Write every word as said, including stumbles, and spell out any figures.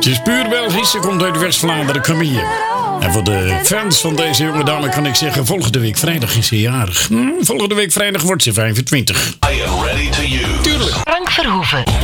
Ze is puur Belgisch, ze komt uit West-Vlaanderen, Camille. En voor de fans van deze jonge dame kan ik zeggen, volgende week vrijdag is ze jarig. Hm, volgende week vrijdag wordt ze vijfentwintig. I am ready to use. Tuurlijk. Frank Verhoeven.